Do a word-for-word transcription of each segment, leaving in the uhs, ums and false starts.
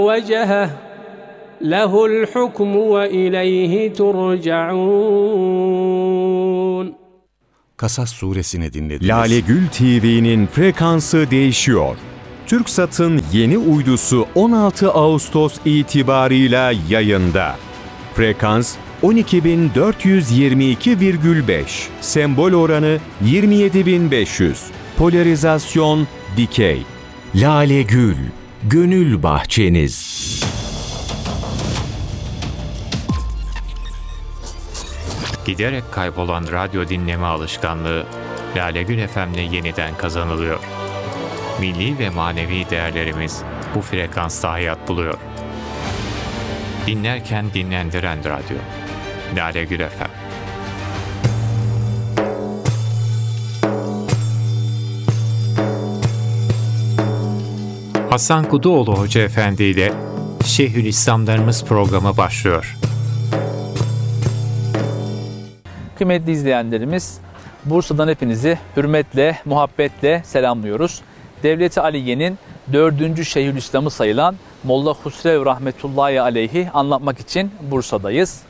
وجهه له الحكم وإليه ترجعون. Kasas suresini dinlediniz. Lale Gül T V'nin frekansı değişiyor. TürkSat'ın yeni uydusu on altı Ağustos itibarıyla yayında. Frekans on iki bin dört yüz yirmi iki virgül beş, sembol oranı yirmi yedi bin beş yüz, polarizasyon dikey. Lale Gül, gönül bahçeniz. Giderek kaybolan radyo dinleme alışkanlığı Lale Gül F M'le yeniden kazanılıyor. Milli ve manevi değerlerimiz bu frekansta hayat buluyor. Dinlerken dinlendiren radyo. Lale Gül F M. Hasan Kuduoğlu Hoca Efendi ile Şeyhülislamlarımız programı başlıyor. Kıymetli izleyenlerimiz, Bursa'dan hepinizi hürmetle, muhabbetle selamlıyoruz. Devlet-i Aliye'nin dördüncü Şeyhülislam'ı sayılan Molla Husrev Rahmetullahi Aleyhi anlatmak için Bursa'dayız.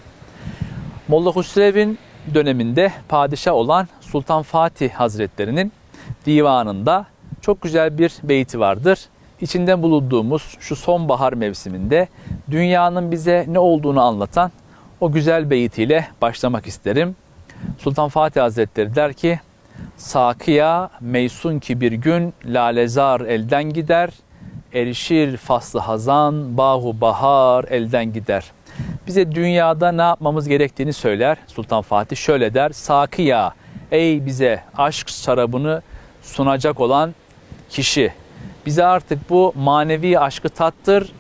Molla Husrev'in döneminde padişah olan Sultan Fatih Hazretleri'nin divanında çok güzel bir beyti vardır. İçinde bulunduğumuz şu sonbahar mevsiminde dünyanın bize ne olduğunu anlatan o güzel beytiyle başlamak isterim. Sultan Fatih Hazretleri der ki, "Sakıya meysun ki bir gün lalezar elden gider, erişir faslı hazan, bahu bahar elden gider." Bize dünyada ne yapmamız gerektiğini söyler Sultan Fatih. Şöyle der, "Sakıya, ey bize aşk şarabını sunacak olan kişi, bize artık bu manevi aşkı tattır.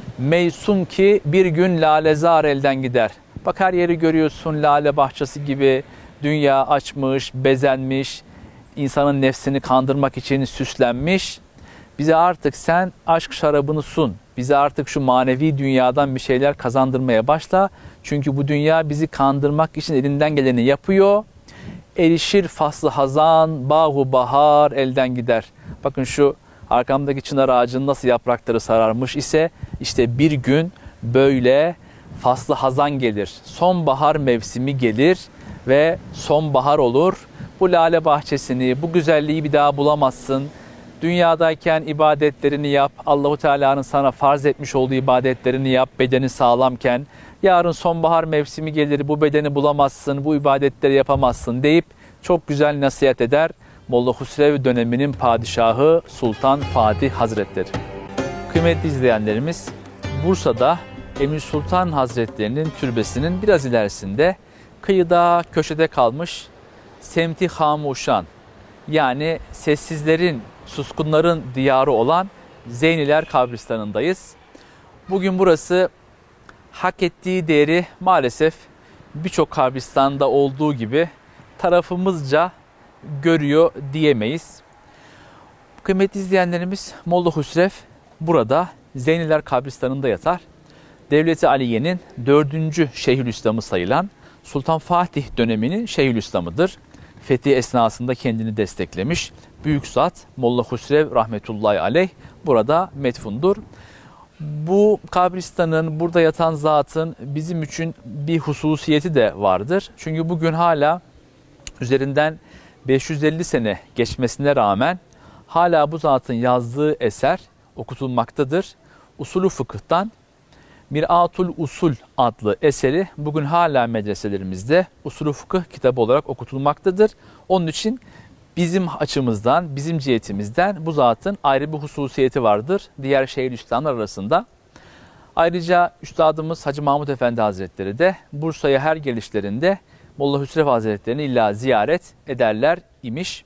Meysun ki bir gün lalezar elden gider." Bak her yeri görüyorsun, lale bahçesi gibi dünya açmış, bezenmiş, insanın nefsini kandırmak için süslenmiş. Bize artık sen aşk şarabını sun. Bize artık şu manevi dünyadan bir şeyler kazandırmaya başla. Çünkü bu dünya bizi kandırmak için elinden geleni yapıyor. Erişir faslı hazan, bahu bahar elden gider. Bakın şu arkamdaki çınar ağacının nasıl yaprakları sararmış ise işte bir gün böyle faslı hazan gelir. Sonbahar mevsimi gelir ve sonbahar olur. Bu lale bahçesini, bu güzelliği bir daha bulamazsın. Dünyadayken ibadetlerini yap. Allahu Teala'nın sana farz etmiş olduğu ibadetlerini yap. Bedeni sağlamken. Yarın sonbahar mevsimi gelir. Bu bedeni bulamazsın. Bu ibadetleri yapamazsın deyip çok güzel nasihat eder Molla Husrev döneminin padişahı Sultan Fatih Hazretleri. Kıymetli izleyenlerimiz, Bursa'da Emir Sultan Hazretleri'nin türbesinin biraz ilerisinde kıyıda köşede kalmış Semti Hamuşan, yani sessizlerin, suskunların diyarı olan Zeyniler Kabristanı'ndayız. Bugün burası hak ettiği değeri maalesef birçok kabristanda olduğu gibi tarafımızca görüyor diyemeyiz. Kıymetli izleyenlerimiz, Molla Husrev burada Zeyniler Kabristanı'nda yatar. Devlet-i Aliye'nin dördüncü Şeyhülislam'ı sayılan Sultan Fatih döneminin Şeyhülislam'ıdır. Fethi esnasında kendini desteklemiş büyük zat Molla Husrev Rahmetullahi Aleyh burada metfundur. Bu kabristanın, burada yatan zatın bizim için bir hususiyeti de vardır. Çünkü bugün hala üzerinden beş yüz elli sene geçmesine rağmen hala bu zatın yazdığı eser okutulmaktadır. Usulü fıkıhtan Mir'atul Usul adlı eseri bugün hala medreselerimizde usulü fıkıh kitabı olarak okutulmaktadır. Onun için bizim açımızdan, bizim cihetimizden bu zatın ayrı bir hususiyeti vardır diğer Şeyhülislamlar arasında. Ayrıca Üstadımız Hacı Mahmud Efendi Hazretleri de Bursa'ya her gelişlerinde Molla Hüsrev Hazretleri'ni illa ziyaret ederler imiş.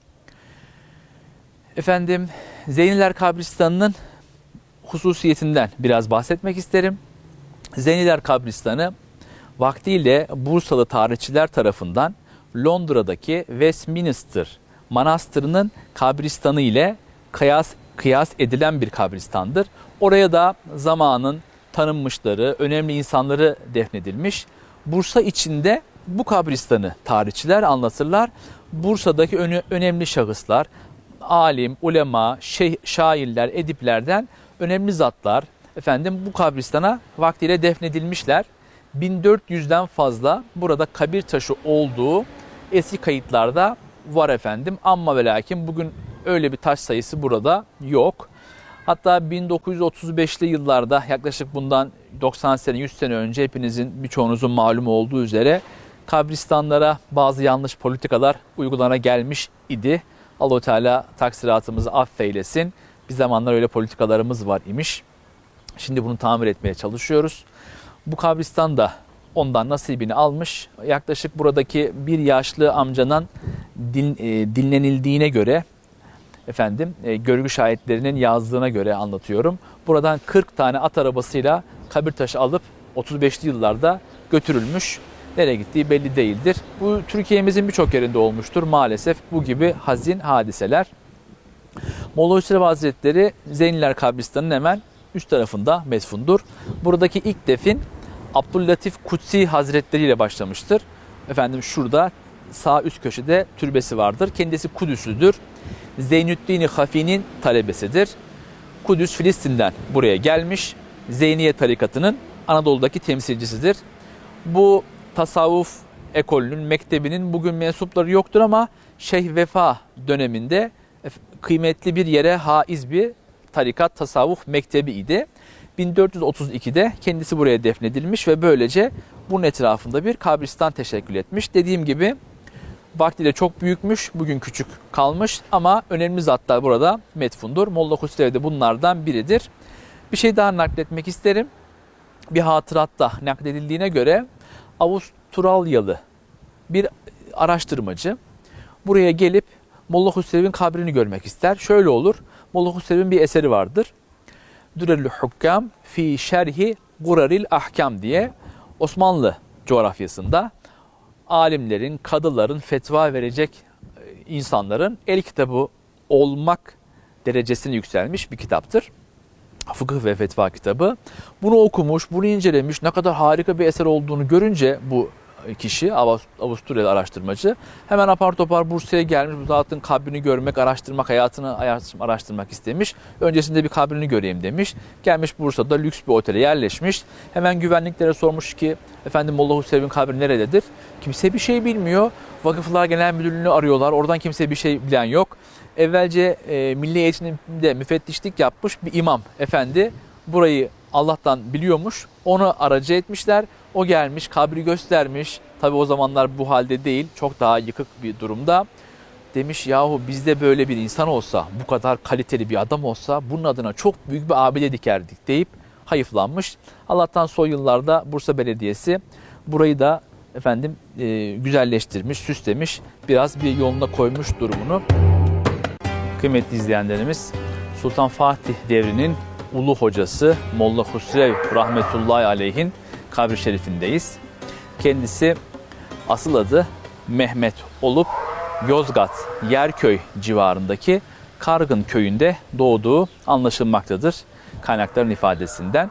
Efendim, Zeyniler Kabristanı'nın hususiyetinden biraz bahsetmek isterim. Zeyniler Kabristanı vaktiyle Bursalı tarihçiler tarafından Londra'daki Westminster Manastırı'nın kabristanı ile kıyas, kıyas edilen bir kabristandır. Oraya da zamanın tanınmışları, önemli insanları defnedilmiş. Bursa içinde bu kabristanı tarihçiler anlatırlar. Bursa'daki öne, önemli şahıslar, alim, ulema, şeyh, şairler, ediplerden önemli zatlar, efendim bu kabristana vaktiyle defnedilmişler. bin dört yüzden fazla burada kabir taşı olduğu eski kayıtlarda var efendim. Amma ve lakin bugün öyle bir taş sayısı burada yok. Hatta bin dokuz yüz otuz beşli yıllarda yaklaşık bundan doksan sene yüz sene önce hepinizin birçoğunuzun malum olduğu üzere kabristanlara bazı yanlış politikalar uygulamaya gelmiş idi. Allah-u Teala taksiratımızı affeylesin. Bir zamanlar öyle politikalarımız var imiş. Şimdi bunu tamir etmeye çalışıyoruz. Bu kabristan da ondan nasibini almış. Yaklaşık buradaki bir yaşlı amcanın din, e, dinlenildiğine göre, efendim e, görgü şahitlerinin yazdığına göre anlatıyorum. Buradan kırk tane at arabasıyla kabir taşı alıp otuz beşli yıllarda götürülmüş. Nereye gittiği belli değildir. Bu Türkiye'mizin birçok yerinde olmuştur maalesef bu gibi hazin hadiseler. Molla Hüsrev Hazretleri Zeyniler Kabristanı'nın hemen üst tarafında metfundur. Buradaki ilk defin Abdüllatif Kutsi Hazretleri ile başlamıştır. Efendim şurada sağ üst köşede türbesi vardır. Kendisi Kudüslüdür. Zeynüddin Hafi'nin talebesidir. Kudüs Filistin'den buraya gelmiş. Zeyniye tarikatının Anadolu'daki temsilcisidir. Bu tasavvuf ekolünün, mektebinin bugün mensupları yoktur ama Şeyh Vefa döneminde kıymetli bir yere haiz bir tarikat tasavvuf mektebi idi. bin dört yüz otuz ikide kendisi buraya defnedilmiş ve böylece bunun etrafında bir kabristan teşekkül etmiş. Dediğim gibi vaktiyle çok büyükmüş, bugün küçük kalmış ama önemli zatlar burada metfundur. Molla Hüsrev de bunlardan biridir. Bir şey daha nakletmek isterim. Bir hatıratta nakledildiğine göre Avustralyalı bir araştırmacı buraya gelip Molla Hüsrev'in kabrini görmek ister. Şöyle olur, Molla Hüsrev'in bir eseri vardır. Dürerül Hukkam fi şerhi Guraril Ahkam diye Osmanlı coğrafyasında alimlerin, kadıların, fetva verecek insanların el kitabı olmak derecesine yükselmiş bir kitaptır. Fıkıh ve fetva kitabı. Bunu okumuş, bunu incelemiş, ne kadar harika bir eser olduğunu görünce bu kişi, Avusturyalı araştırmacı hemen apar topar Bursa'ya gelmiş, bu zatın kabrini görmek, araştırmak, hayatını araştırmak istemiş. Öncesinde bir kabrini göreyim demiş. Gelmiş Bursa'da lüks bir otele yerleşmiş. Hemen güvenliklere sormuş ki efendim Molla Hüsrev'in kabri nerededir? Kimse bir şey bilmiyor. Vakıflar Genel Müdürlüğü'nü arıyorlar. Oradan kimse bir şey bilen yok. Evvelce e, milli eğitimde müfettişlik yapmış bir imam efendi burayı Allah'tan biliyormuş. Onu aracı etmişler. O gelmiş, kabri göstermiş. Tabii o zamanlar bu halde değil, çok daha yıkık bir durumda. Demiş yahu bizde böyle bir insan olsa, bu kadar kaliteli bir adam olsa bunun adına çok büyük bir abide dikerdik deyip hayıflanmış. Allah'tan son yıllarda Bursa Belediyesi burayı da efendim e, güzelleştirmiş, süslemiş. Biraz bir yoluna koymuş durumunu. Kıymetli izleyenlerimiz, Sultan Fatih devrinin ulu hocası Molla Hüsrev rahmetullahi aleyhin kabri şerifindeyiz. Kendisi asıl adı Mehmet olup Yozgat Yerköy civarındaki Kargın köyünde doğduğu anlaşılmaktadır kaynakların ifadesinden.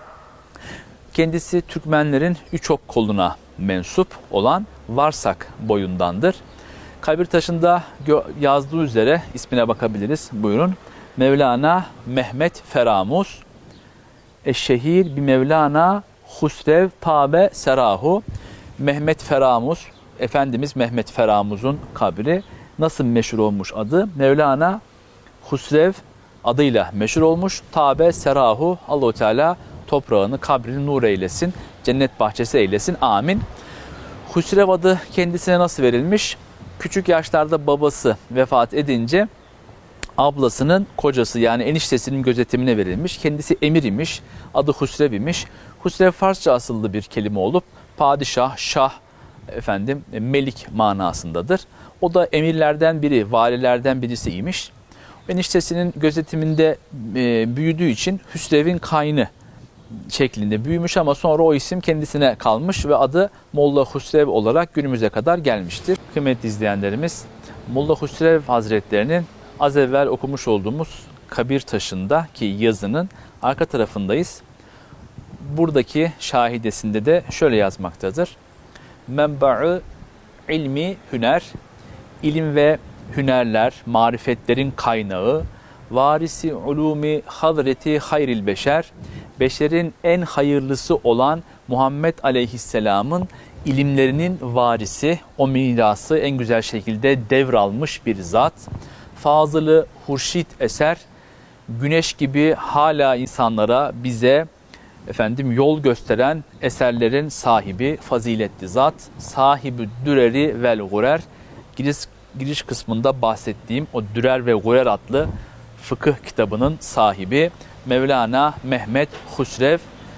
Kendisi Türkmenlerin üç ok koluna mensup olan Varsak boyundandır. Kabir taşında yazdığı üzere ismine bakabiliriz. Buyurun. Mevlana Mehmet Feramuz Eşşehir bi Mevlana Hüsrev Tabe Serahu. Mehmet Feramuz, Efendimiz Mehmet Feramuz'un kabri nasıl meşhur olmuş adı? Mevlana Hüsrev adıyla meşhur olmuş. Tabe Serahu, Allah-u Teala toprağını, kabrini nur eylesin, cennet bahçesi eylesin. Amin. Hüsrev adı kendisine nasıl verilmiş? Küçük yaşlarda babası vefat edince ablasının kocası yani eniştesinin gözetimine verilmiş. Kendisi emir imiş. Adı Hüsrev imiş. Hüsrev Farsça asıllı bir kelime olup padişah, şah, efendim melik manasındadır. O da emirlerden biri, valilerden birisiymiş. Eniştesinin gözetiminde e, büyüdüğü için Hüsrev'in kaynı şeklinde büyümüş ama sonra o isim kendisine kalmış ve adı Molla Hüsrev olarak günümüze kadar gelmiştir. Kıymetli izleyenlerimiz, Molla Hüsrev Hazretlerinin az evvel okumuş olduğumuz kabir taşındaki yazının arka tarafındayız. Buradaki şahidesinde de şöyle yazmaktadır. Menba'ı ilmi hüner, ilim ve hünerler, marifetlerin kaynağı, varisi ulumi hazreti hayril beşer, beşerin en hayırlısı olan Muhammed Aleyhisselam'ın ilimlerinin varisi, o mirası en güzel şekilde devralmış bir zat. Fazılı Hurşit eser, güneş gibi hala insanlara, bize efendim yol gösteren eserlerin sahibi, faziletli zat. Sahibi Düreri vel Gurer, giriş, giriş kısmında bahsettiğim o Dürer ve Gurer adlı fıkıh kitabının sahibi Mevlana Mehmet Husrev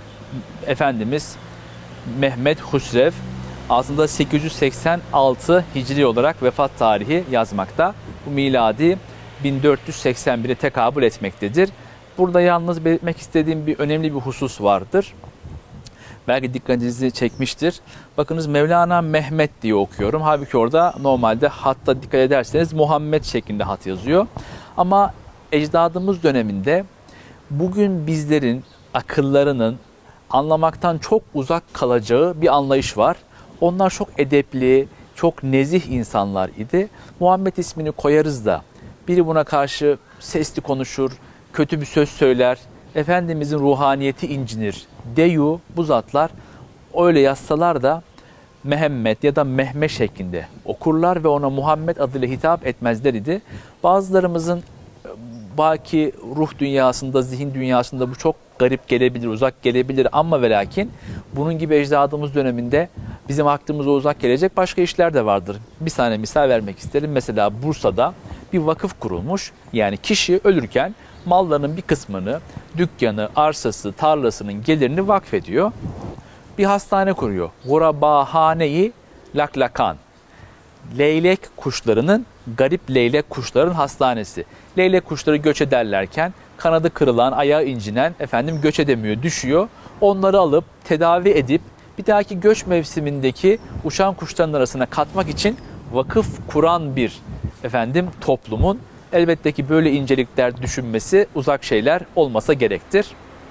Efendimiz Mehmet Husrev aslında sekiz yüz seksen altı Hicri olarak vefat tarihi yazmakta. Bu miladi bin dört yüz seksen bire tekabül etmektedir. Burada yalnız belirtmek istediğim bir önemli bir husus vardır. Belki dikkatinizi çekmiştir. Bakınız Mevlana Mehmet diye okuyorum. Halbuki orada normalde hatta dikkat ederseniz Muhammed şeklinde hat yazıyor. Ama ecdadımız döneminde bugün bizlerin akıllarının anlamaktan çok uzak kalacağı bir anlayış var. Onlar çok edepli, çok nezih insanlar idi. Muhammed ismini koyarız da biri buna karşı sesli konuşur, kötü bir söz söyler, Efendimizin ruhaniyeti incinir. Deyu bu zatlar öyle yazsalar da Mehmet ya da Mehmet şeklinde okurlar ve ona Muhammed adıyla hitap etmezler idi. Bazılarımızın baki ruh dünyasında, zihin dünyasında bu çok garip gelebilir, uzak gelebilir ama ve lakin bunun gibi ecdadımız döneminde bizim aklımıza uzak gelecek başka işler de vardır. Bir tane misal vermek isterim. Mesela Bursa'da bir vakıf kurulmuş. Yani kişi ölürken mallarının bir kısmını, dükkanı, arsası, tarlasının gelirini vakfediyor. Bir hastane kuruyor. Gurabahane-i Laklakan. Leylek kuşlarının, garip leylek kuşların hastanesi. Leylek kuşları göç ederlerken kanadı kırılan, ayağı incinen efendim göç edemiyor, düşüyor. Onları alıp tedavi edip bir dahaki göç mevsimindeki uçan kuşların arasına katmak için vakıf kuran bir efendim toplumun elbette ki böyle incelikler düşünmesi uzak şeyler olmasa gerektir.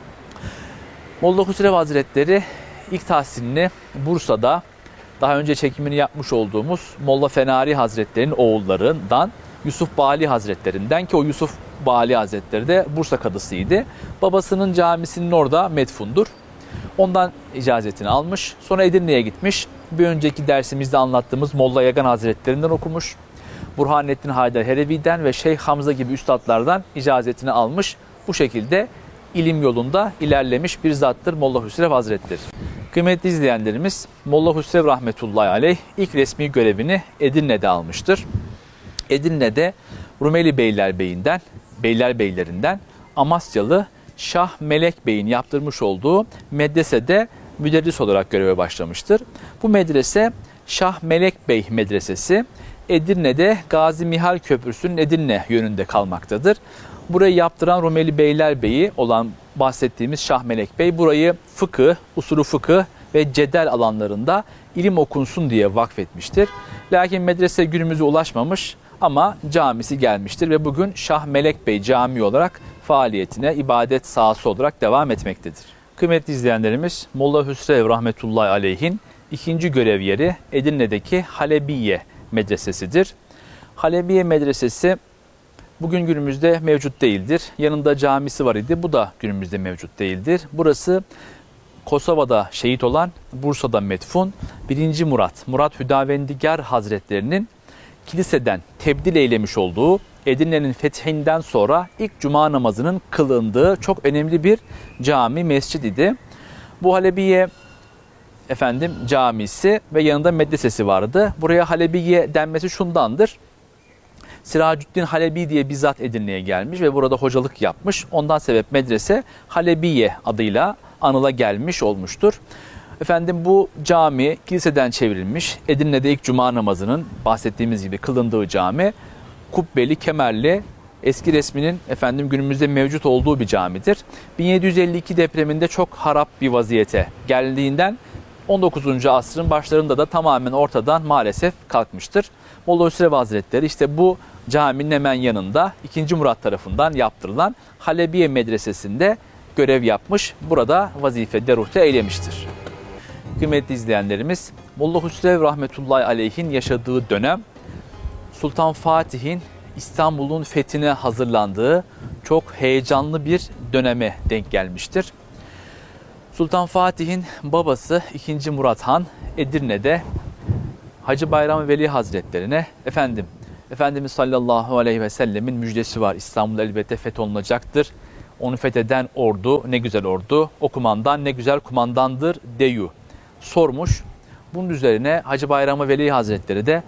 Molla Husrev Hazretleri ilk tahsilini Bursa'da, daha önce çekimini yapmış olduğumuz Molla Fenari Hazretleri'nin oğullarından Yusuf Bali Hazretlerinden, ki o Yusuf Bali Hazretleri de Bursa kadısıydı. Babasının camisinin orada medfundur. Ondan icazetini almış. Sonra Edirne'ye gitmiş. Bir önceki dersimizde anlattığımız Molla Yagan Hazretlerinden okumuş. Burhanettin Haydar Helevi'den ve Şeyh Hamza gibi üstadlardan icazetini almış. Bu şekilde ilim yolunda ilerlemiş bir zattır Molla Husrev Hazretleri. Kıymetli izleyenlerimiz, Molla Husrev rahmetullahi aleyh ilk resmi görevini Edirne'de almıştır. Edirne'de Rumeli Beylerbeyi'nden, Beylerbeylerinden Amasyalı Şah Melek Bey'in yaptırmış olduğu medresede müderris olarak göreve başlamıştır. Bu medrese Şah Melek Bey Medresesi Edirne'de Gazi Mihal Köprüsü'nün Edirne yönünde kalmaktadır. Burayı yaptıran Rumeli Beylerbeyi olan bahsettiğimiz Şah Melek Bey burayı fıkıh, usulü fıkıh ve cedel alanlarında ilim okunsun diye vakfetmiştir. Lakin medrese günümüze ulaşmamış ama camisi gelmiştir ve bugün Şah Melek Bey Camii olarak faaliyetine ibadet sahası olarak devam etmektedir. Kıymetli izleyenlerimiz, Molla Husrev rahmetullahi aleyhin ikinci görev yeri Edirne'deki Halebiye Medresesidir. Halebiye Medresesi bugün günümüzde mevcut değildir. Yanında camisi var idi. Bu da günümüzde mevcut değildir. Burası Kosova'da şehit olan, Bursa'da medfun birinci Murat, Murat Hüdavendigar Hazretlerinin kiliseden tebdil eylemiş olduğu, Edirne'nin fethinden sonra ilk cuma namazının kılındığı çok önemli bir cami, mescid idi. Bu Halebiye efendim camisi ve yanında medresesi vardı. Buraya Halebiye denmesi şundandır. Siracüddin Halebi diye bizzat Edirne'ye gelmiş ve burada hocalık yapmış. Ondan sebep medrese Halebiye adıyla anıla gelmiş olmuştur. Efendim bu cami kiliseden çevrilmiş. Edirne'de ilk cuma namazının bahsettiğimiz gibi kılındığı cami. Kubbeli, kemerli, eski resminin efendim günümüzde mevcut olduğu bir camidir. bin yedi yüz elli iki depreminde çok harap bir vaziyete geldiğinden on dokuzuncu asrın başlarında da tamamen ortadan maalesef kalkmıştır. Molla Husrev Hazretleri işte bu caminin hemen yanında ikinci Murat tarafından yaptırılan Halebiye Medresesi'nde görev yapmış. Burada vazife deruhte eylemiştir. Kıymetli izleyenlerimiz, Molla Husrev rahmetullahi aleyhin yaşadığı dönem Sultan Fatih'in İstanbul'un fethine hazırlandığı çok heyecanlı bir döneme denk gelmiştir. Sultan Fatih'in babası ikinci. Murat Han Edirne'de Hacı Bayram Veli Hazretlerine efendim Efendimiz sallallahu aleyhi ve sellemin müjdesi var. İstanbul elbette fetholunacaktır. Onu fetheden ordu ne güzel ordu. O kumandan ne güzel kumandandır deyu sormuş. Bunun üzerine Hacı Bayram Veli Hazretleri de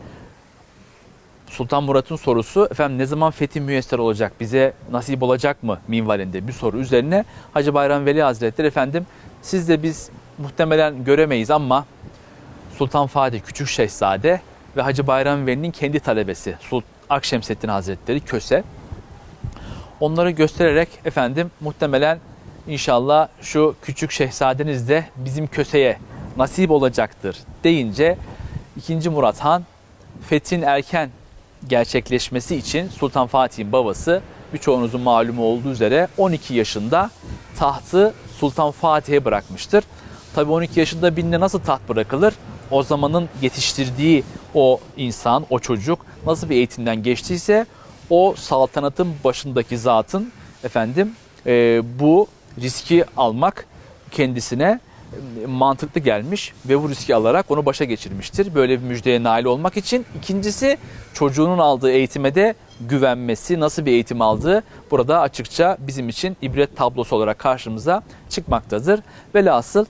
Sultan Murat'ın sorusu efendim ne zaman fetih müyesser olacak, bize nasip olacak mı minvalinde bir soru üzerine Hacı Bayram Veli Hazretleri efendim siz de biz muhtemelen göremeyiz ama Sultan Fatih Küçük Şehzade ve Hacı Bayram Veli'nin kendi talebesi Sultan Akşemseddin Hazretleri Köse onları göstererek efendim muhtemelen inşallah şu küçük şehzadeniz de bizim Köse'ye nasip olacaktır deyince ikinci. Murat Han fethin erken gerçekleşmesi için Sultan Fatih'in babası birçoğunuzun malumu olduğu üzere on iki yaşında tahtı Sultan Fatih'e bırakmıştır. Tabii on iki yaşında birine nasıl taht bırakılır? O zamanın yetiştirdiği o insan, o çocuk nasıl bir eğitimden geçtiyse o saltanatın başındaki zatın efendim e, bu riski almak kendisine mantıklı gelmiş ve bu riski alarak onu başa geçirmiştir. Böyle bir müjdeye nail olmak için. İkincisi çocuğunun aldığı eğitime de güvenmesi, nasıl bir eğitim aldığı burada açıkça bizim için ibret tablosu olarak karşımıza çıkmaktadır. Velhasıl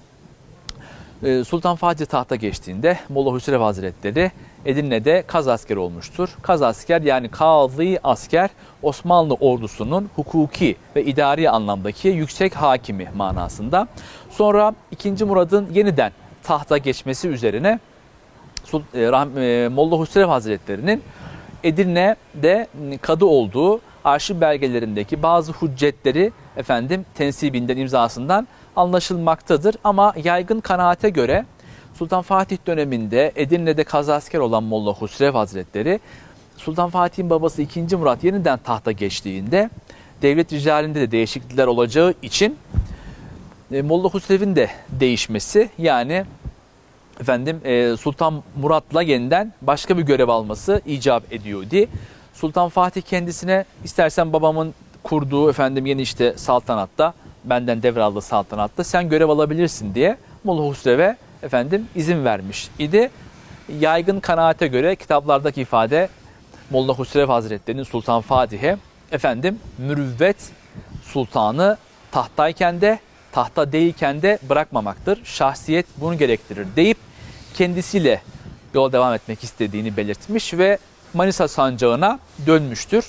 Sultan Fatih tahta geçtiğinde Molla Hüsrev Hazretleri Edirne'de kaz asker olmuştur. Kaz asker yani kazi asker Osmanlı ordusunun hukuki ve idari anlamdaki yüksek hakimi manasında. Sonra ikinci. Murad'ın yeniden tahta geçmesi üzerine Molla Hüsrev Hazretleri'nin Edirne'de kadı olduğu arşiv belgelerindeki bazı hüccetleri efendim tensibinden, imzasından anlaşılmaktadır. Ama yaygın kanaate göre Sultan Fatih döneminde Edirne'de kazasker olan Molla Hüsrev Hazretleri Sultan Fatih'in babası ikinci. Murat yeniden tahta geçtiğinde devlet ricalinde de değişiklikler olacağı için Molla Hüsrev'in de değişmesi yani efendim Sultan Murat'la yeniden başka bir görev alması icap ediyordu. Sultan Fatih kendisine istersen babamın kurduğu efendim yeni işte saltanatta benden devraldığı saltanatta sen görev alabilirsin diye Molla Hüsrev'e efendim izin vermiş idi. Yaygın kanaate göre kitaplardaki ifade Molla Hüsrev Hazretleri'nin Sultan Fatih'e efendim mürüvvet sultanı tahttayken de tahta değilken de bırakmamaktır. Şahsiyet bunu gerektirir deyip kendisiyle yola devam etmek istediğini belirtmiş ve Manisa sancağına dönmüştür.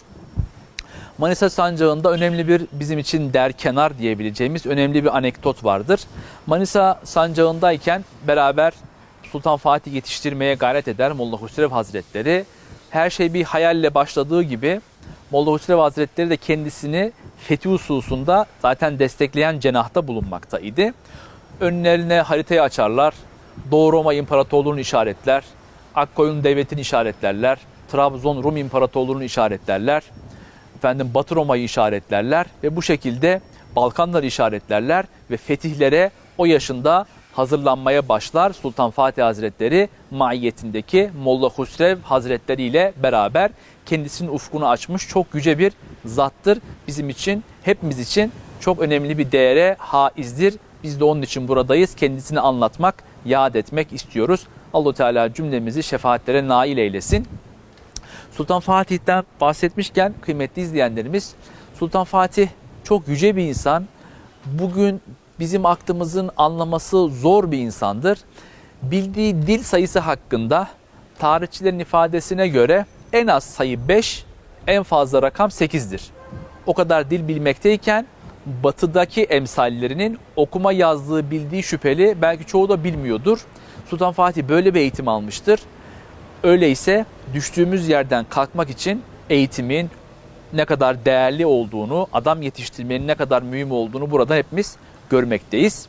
Manisa sancağında önemli bir bizim için derkenar diyebileceğimiz önemli bir anekdot vardır. Manisa sancağındayken beraber Sultan Fatih yetiştirmeye gayret eder Molla Hüsrev Hazretleri. Her şey bir hayalle başladığı gibi Molla Hüsrev Hazretleri de kendisini fethi hususunda zaten destekleyen cenahta bulunmaktaydı. Önlerine haritayı açarlar, Doğu Roma İmparatorluğu'nu işaretler, Akkoyun Devleti'ni işaretlerler, Trabzon Rum İmparatorluğu'nu işaretlerler, efendim Batı Roma'yı işaretlerler ve bu şekilde Balkanları işaretlerler ve fetihlere o yaşında hazırlanmaya başlar. Sultan Fatih Hazretleri maiyetindeki Molla Hüsrev Hazretleri ile beraber kendisinin ufkunu açmış çok yüce bir zattır. Bizim için, hepimiz için çok önemli bir değere haizdir. Biz de onun için buradayız. Kendisini anlatmak, yad etmek istiyoruz. Allah-u Teala cümlemizi şefaatlere nail eylesin. Sultan Fatih'ten bahsetmişken kıymetli izleyenlerimiz, Sultan Fatih çok yüce bir insan. Bugün bizim aklımızın anlaması zor bir insandır. Bildiği dil sayısı hakkında tarihçilerin ifadesine göre en az sayı beş, en fazla rakam sekizdir. O kadar dil bilmekteyken batıdaki emsallerinin okuma yazdığı bildiği şüpheli, belki çoğu da bilmiyordur. Sultan Fatih böyle bir eğitim almıştır. Öyleyse düştüğümüz yerden kalkmak için eğitimin ne kadar değerli olduğunu, adam yetiştirmenin ne kadar mühim olduğunu burada hepimiz görmekteyiz.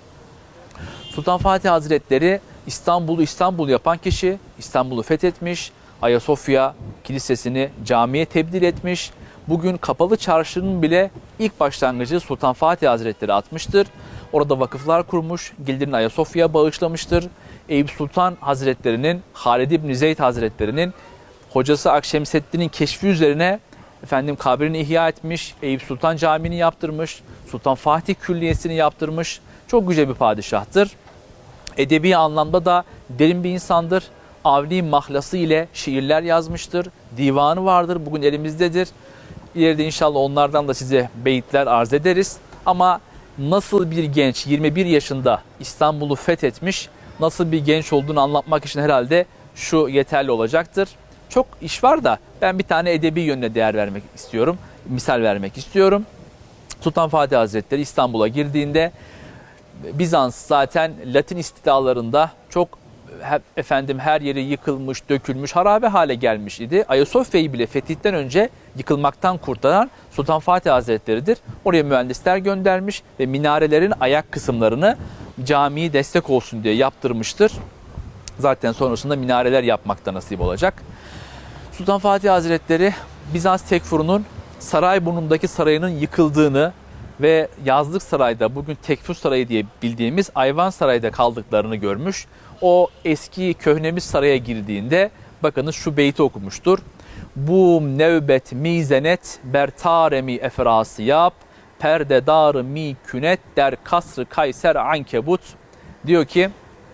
Sultan Fatih Hazretleri İstanbul'u İstanbul yapan kişi, İstanbul'u fethetmiş, Ayasofya Kilisesi'ni camiye tebdil etmiş. Bugün Kapalı Çarşı'nın bile ilk başlangıcı Sultan Fatih Hazretleri atmıştır. Orada vakıflar kurmuş, gelirini Ayasofya'ya bağışlamıştır. Eyüp Sultan Hazretleri'nin, Halid İbn Zeyd Hazretleri'nin hocası Akşemseddin'in keşfi üzerine efendim kabrini ihya etmiş, Eyüp Sultan Camii'ni yaptırmış, Sultan Fatih Külliyesi'ni yaptırmış, Çok güzel bir padişahtır. Edebi anlamda da derin bir insandır. Avni mahlası ile şiirler yazmıştır. Divanı vardır, bugün elimizdedir. İleride inşallah onlardan da size beyitler arz ederiz. Ama nasıl bir genç yirmi bir yaşında İstanbul'u fethetmiş, nasıl bir genç olduğunu anlatmak için herhalde şu yeterli olacaktır. Çok iş var da ben bir tane edebi yönüne değer vermek istiyorum, misal vermek istiyorum. Sultan Fatih Hazretleri İstanbul'a girdiğinde Bizans zaten Latin istilalarında çok efendim her yeri yıkılmış, dökülmüş, harabe hale gelmiş idi. Ayasofya'yı bile fetihten önce yıkılmaktan kurtaran Sultan Fatih Hazretleri'dir. Oraya mühendisler göndermiş ve minarelerin ayak kısımlarını camiye destek olsun diye yaptırmıştır. Zaten sonrasında minareler yapmakta nasip olacak. Sultan Fatih Hazretleri Bizans Tekfuru'nun Sarayburnu'ndaki sarayının yıkıldığını ve Yazlık Saray'da, bugün Tekfur Sarayı diye bildiğimiz Ayvan Saray'da kaldıklarını görmüş. O eski köhnemiz saraya girdiğinde bakınız şu beyti okumuştur. Bu nevbet mizenet bertaremi efrasiyap perdedarı mi künet der kasrı kayser ankebut. Diyor ki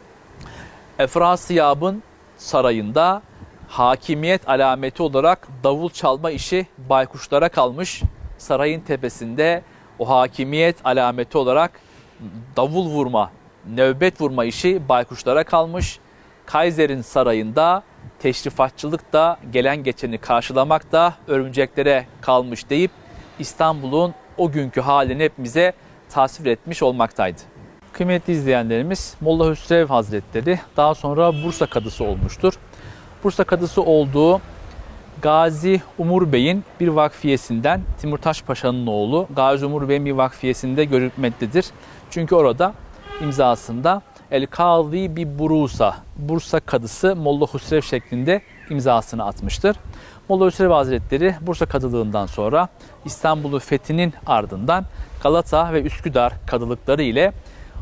Efrasiyab'ın sarayında hakimiyet alameti olarak davul çalma işi baykuşlara kalmış. Sarayın tepesinde o hakimiyet alameti olarak davul vurma, nöbet vurma işi baykuşlara kalmış. Kaiser'in sarayında teşrifatçılık da gelen geçeni karşılamak da örümceklere kalmış deyip İstanbul'un o günkü halini hepimize tasvir etmiş olmaktaydı. Kıymetli izleyenlerimiz, Molla Hüsrev Hazretleri daha sonra Bursa Kadısı olmuştur. Bursa Kadısı olduğu Gazi Umur Bey'in bir vakfiyesinden, Timurtaş Paşa'nın oğlu Gazi Umur Bey'in bir vakfiyesinde görülmektedir. Çünkü orada imzasında El Kazi bi Burusa, Bursa Kadısı Molla Hüsrev şeklinde imzasını atmıştır. Molla Hüsrev Hazretleri Bursa Kadılığından sonra İstanbul'u fethinin ardından Galata ve Üsküdar kadılıkları ile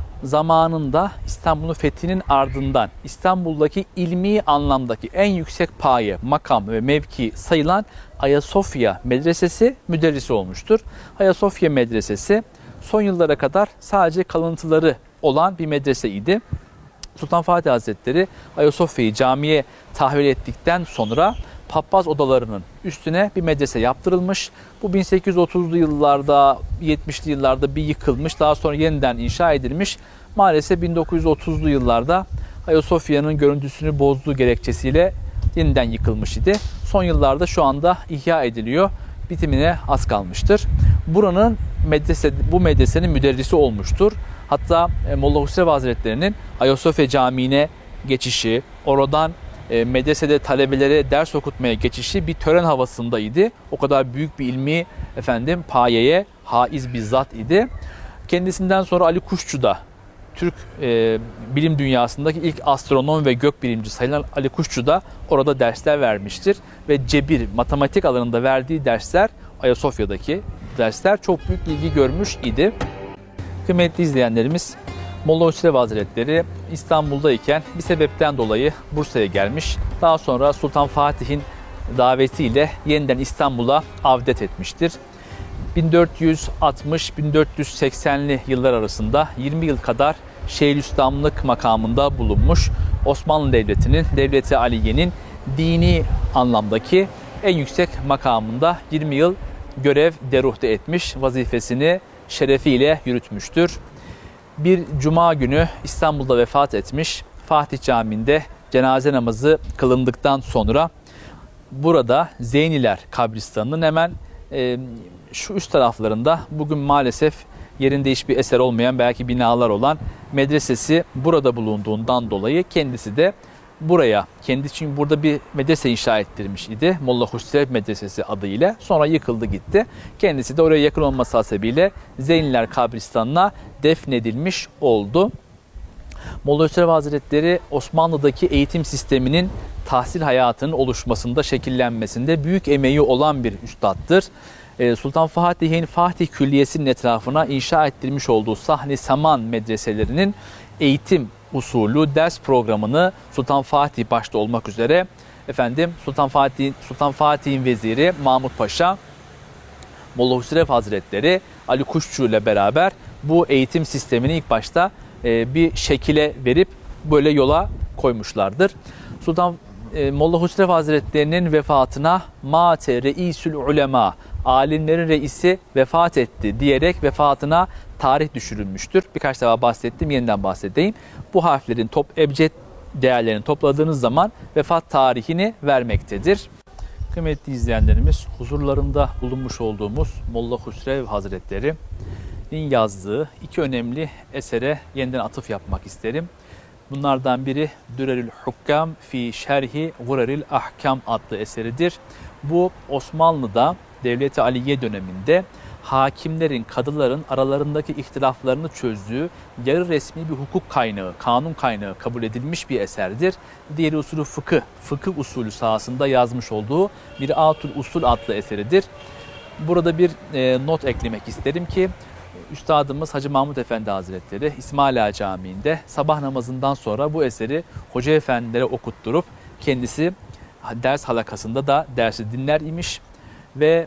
zamanında İstanbul'un fethinin ardından İstanbul'daki ilmi anlamdaki en yüksek paye, makam ve mevki sayılan Ayasofya Medresesi müderrisi olmuştur. Ayasofya Medresesi son yıllara kadar sadece kalıntıları olan bir medreseydi. Sultan Fatih Hazretleri Ayasofya'yı camiye tahvil ettikten sonra papaz odalarının üstüne bir medrese yaptırılmış. Bu bin sekiz yüz otuzlu yıllarda, yetmişli yıllarda bir yıkılmış. Daha sonra yeniden inşa edilmiş. Maalesef bin dokuz yüz otuzlu yıllarda Ayasofya'nın görüntüsünü bozduğu gerekçesiyle yeniden yıkılmış idi. Son yıllarda şu anda ihya ediliyor. Bitimine az kalmıştır. Buranın medrese, bu medresenin müderrisi olmuştur. Hatta Molla Hüsrev Hazretleri'nin Ayasofya Camii'ne geçişi, oradan medresede talebelere ders okutmaya geçişi bir tören havasındaydı. O kadar büyük bir ilmi efendim payeye haiz bir zat idi. Kendisinden sonra Ali Kuşçu da Türk e, bilim dünyasındaki ilk astronom ve gökbilimci sayılan Ali Kuşçu da orada dersler vermiştir. Ve cebir, matematik alanında verdiği dersler, Ayasofya'daki dersler çok büyük ilgi görmüş idi. Kıymetli izleyenlerimiz, Molla Hüsrev Hazretleri İstanbul'dayken bir sebepten dolayı Bursa'ya gelmiş. Daha sonra Sultan Fatih'in davetiyle yeniden İstanbul'a avdet etmiştir. bin dört yüz altmış bin dört yüz seksenli yıllar arasında yirmi yıl kadar Şeyhülislamlık makamında bulunmuş. Osmanlı Devleti'nin, Devleti Aliye'nin dini anlamdaki en yüksek makamında yirmi yıl görev deruhte etmiş, vazifesini şerefiyle yürütmüştür. Bir cuma günü İstanbul'da vefat etmiş. Fatih Camii'nde cenaze namazı kılındıktan sonra burada Zeyniler kabristanının hemen e, şu üst taraflarında bugün maalesef yerinde hiçbir eser olmayan belki binalar olan medresesi burada bulunduğundan dolayı kendisi de buraya, kendi için burada bir medrese inşa ettirmiş idi. Molla Hüsrev Medresesi adıyla. Sonra yıkıldı gitti. Kendisi de oraya yakın olması hasebiyle Zeyniler kabristanına defnedilmiş oldu. Molla Hüsrev Hazretleri Osmanlı'daki eğitim sisteminin tahsil hayatının oluşmasında, şekillenmesinde büyük emeği olan bir üstattır. Sultan Fatih'in Fatih Külliyesi'nin etrafına inşa ettirmiş olduğu Sahni Saman medreselerinin eğitim usulü, ders programını Sultan Fatih başta olmak üzere efendim Sultan Fatih Sultan Fatih'in veziri Mahmut Paşa, Molla Hüsrev Hazretleri Ali Kuşçu ile beraber bu eğitim sistemini ilk başta e, bir şekile verip böyle yola koymuşlardır. Sultan e, Molla Husrev Hazretleri'nin vefatına mate reisül ulema, alimlerin reisi vefat etti diyerek vefatına tarih düşürülmüştür. Birkaç defa bahsettim, yeniden bahsedeyim. Bu harflerin top ebced değerlerini topladığınız zaman vefat tarihini vermektedir. Kıymetli izleyenlerimiz, huzurlarında bulunmuş olduğumuz Molla Husrev Hazretleri'nin yazdığı iki önemli esere yeniden atıf yapmak isterim. Bunlardan biri Dürerül Hukkam fi Şerhi Gureril Ahkam adlı eseridir. Bu Osmanlı'da Devlet-i Aliye döneminde hakimlerin, kadıların aralarındaki ihtilaflarını çözdüğü yarı resmi bir hukuk kaynağı, kanun kaynağı kabul edilmiş bir eserdir. Diğeri usulü fıkıh, fıkıh usulü sahasında yazmış olduğu Mir'atul Usul adlı eseridir. Burada bir e, not eklemek isterim ki Üstadımız Hacı Mahmud Efendi Hazretleri İsmaila Ağa Camii'nde sabah namazından sonra bu eseri hoca efendilere okutturup kendisi ders halakasında da dersi dinler imiş ve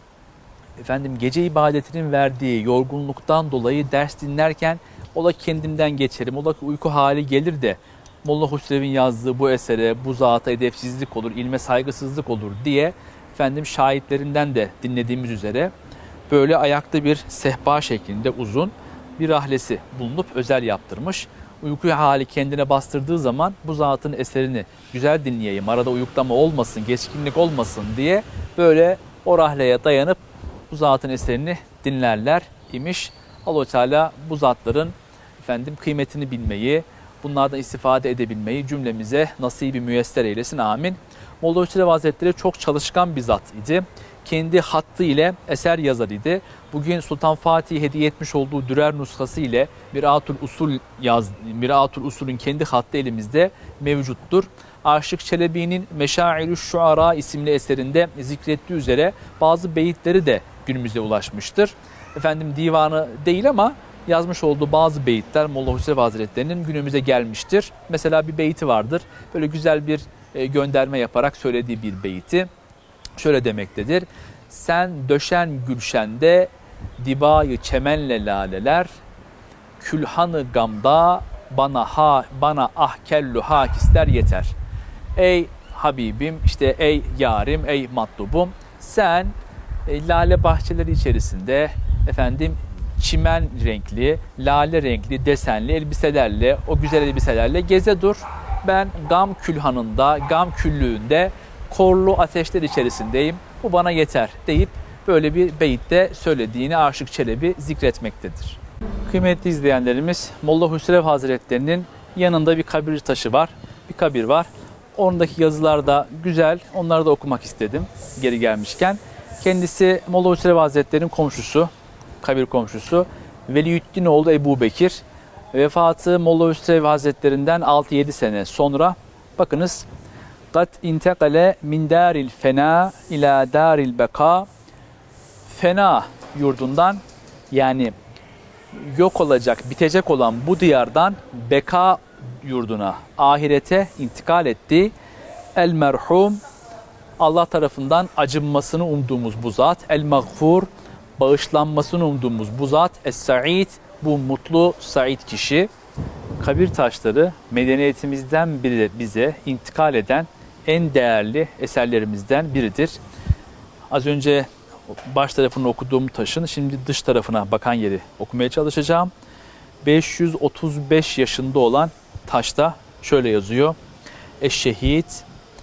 efendim gece ibadetinin verdiği yorgunluktan dolayı ders dinlerken ola kendimden geçerim, ola ki uyku hali gelir de Molla Husrev'in yazdığı bu esere, bu zata edepsizlik olur, ilme saygısızlık olur diye efendim şahitlerinden de dinlediğimiz üzere böyle ayakta bir sehpa şeklinde uzun bir rahlesi bulunup özel yaptırmış. Uyku hali kendine bastırdığı zaman bu zatın eserini güzel dinleyeyim, arada uyuklama olmasın, geçkinlik olmasın diye böyle o rahleye dayanıp bu zatın eserini dinlerler imiş. Allah-u Teala bu zatların efendim kıymetini bilmeyi, bunlardan istifade edebilmeyi cümlemize nasibi müyesser eylesin. Amin. Molla Husrev Hazretleri çok çalışkan bir zat idi. Kendi hattı ile eser yazar idi. Bugün Sultan Fatih hediye etmiş olduğu Dürer nuskası ile Mir'atul Usul yaz, Mir'atul Usul'ün kendi hattı elimizde mevcuttur. Aşık Çelebi'nin Meşairü Şuara isimli eserinde zikrettiği üzere bazı beyitleri de günümüze ulaşmıştır. Efendim divanı değil ama yazmış olduğu bazı beyitler Molla Husrev Hazretleri'nin günümüze gelmiştir. Mesela bir beyti vardır. Böyle güzel bir gönderme yaparak söylediği bir beyti. Şöyle demektedir. Sen döşen gülşende dibayı çemenle laleler, külhanı gamda bana ha bana ahkellu hakisler yeter. Ey Habibim, işte ey yarim, ey matlubum, sen e, lale bahçeleri içerisinde efendim çimen renkli, lale renkli, desenli elbiselerle, o güzel elbiselerle geze dur. Ben gam külhanında, gam küllüğünde korlu ateşler içerisindeyim. Bu bana yeter deyip böyle bir beyitte söylediğini Aşık Çelebi zikretmektedir. Kıymetli izleyenlerimiz, Molla Husrev Hazretleri'nin yanında bir kabir taşı var. Bir kabir var. Ondaki yazılar da güzel. Onları da okumak istedim geri gelmişken. Kendisi Molla Husrev Hazretleri'nin komşusu, kabir komşusu Veliyüddin oğlu Ebu Bekir. Vefatı Molla Husrev Hazretleri'nden altı yedi sene sonra bakınız قَدْ اِنْتَقَلَ مِنْ دَارِ الْفَنَا اِلَى دَارِ الْبَقَى Fena yurdundan, yani yok olacak, bitecek olan bu diyardan beka yurduna, ahirete intikal etti. El merhum, Allah tarafından acınmasını umduğumuz bu zat. El mağfur, bağışlanmasını umduğumuz bu zat. Es-sa'id, bu mutlu said kişi. Kabir taşları medeniyetimizden biri bize intikal eden en değerli eserlerimizden biridir. Az önce baş tarafını okuduğum taşın şimdi dış tarafına bakan yeri okumaya çalışacağım. beş yüz otuz beş yaşında olan taşta şöyle yazıyor. Eşşehit,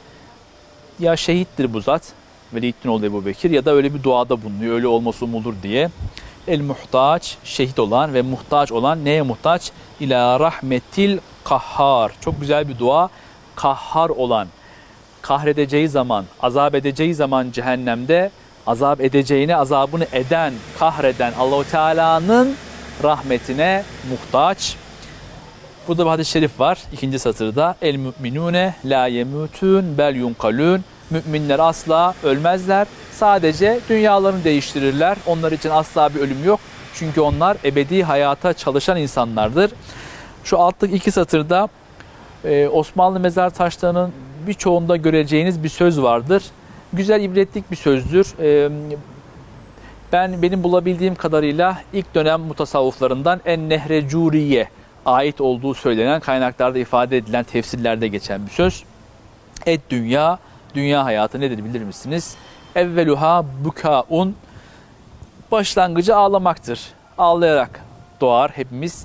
ya şehittir bu zat Veliyüddin oğlu Ebu Bekir, ya da öyle bir duada bulunuyor, öyle olması umulur diye. El muhtaç, şehit olan ve muhtaç olan, neye muhtaç? İlâ rahmetil kahhar. Çok güzel bir dua. Kahhar olan, kahredeceği zaman, azap edeceği zaman cehennemde azap edeceğini, azabını eden, kahreden Allah-u Teala'nın rahmetine muhtaç. Burada bir hadis-i şerif var. İkinci satırda el müminune la yemutun bel yunkalun. Müminler asla ölmezler. Sadece dünyalarını değiştirirler. Onlar için asla bir ölüm yok. Çünkü onlar ebedi hayata çalışan insanlardır. Şu alttaki iki satırda e, Osmanlı mezar taşlarının birçoğunda göreceğiniz bir söz vardır. Güzel, ibretlik bir sözdür. E, Ben benim bulabildiğim kadarıyla ilk dönem mutasavvıflarından En-Nehrecuriye ait olduğu söylenen, kaynaklarda ifade edilen, tefsirlerde geçen bir söz. Et dünya, dünya hayatı nedir bilir misiniz? Evveluha bukaun, başlangıcı ağlamaktır. Ağlayarak doğar hepimiz.